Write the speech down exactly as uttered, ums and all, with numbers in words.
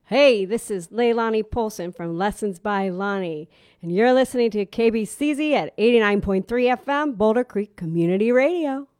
Hey, this is Leilani Polson from Lessons by Lonnie, and you're listening to K B C Z at eighty-nine point three F M, Boulder Creek Community Radio.